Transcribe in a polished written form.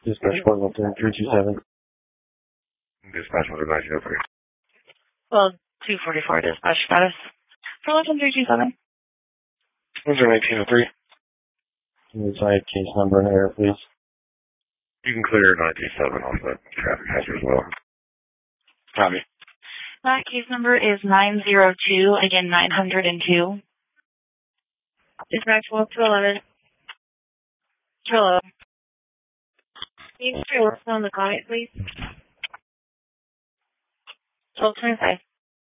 Dispatch 113-327. Dispatch 11903. Well, 244 dispatch status. For 11327. 11903. Inside case number and error, please. You can clear 927 off that traffic hazard as well. Copy. That case number is 902, again 902. Dispatch 1211. Hello. Can you put your work on the client, please? 1225.